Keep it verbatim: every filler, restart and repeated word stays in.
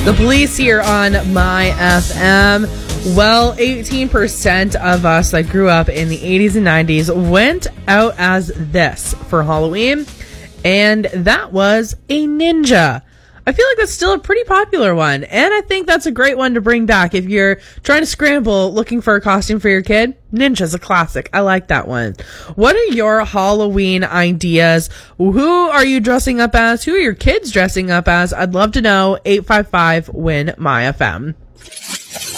The Police here on My F M. Well, eighteen percent of us that grew up in the eighties and nineties went out as this for Halloween, and that was a ninja. I feel like that's still a pretty popular one, and I think that's a great one to bring back if you're trying to scramble looking for a costume for your kid. Ninja's a classic. I like that one. What are your Halloween ideas? Who are you dressing up as? Who are your kids dressing up as? I'd love to know. eight five five, W I N, M Y F M.